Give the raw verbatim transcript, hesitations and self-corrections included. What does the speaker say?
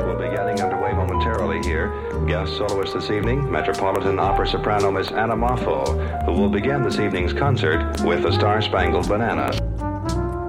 will be getting underway momentarily here. Guest soloist this evening, Metropolitan Opera soprano Miss Anna Moffo, who will begin this evening's concert with the Star-Spangled Banner.